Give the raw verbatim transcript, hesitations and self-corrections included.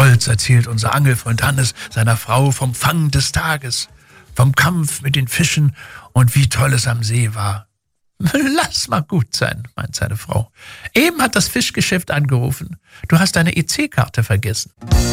Stolz erzählt unser Angelfreund Hannes seiner Frau vom Fang des Tages, vom Kampf mit den Fischen und wie toll es am See war. Lass mal gut sein, meint seine Frau. Eben hat das Fischgeschäft angerufen. Du hast deine E C-Karte vergessen.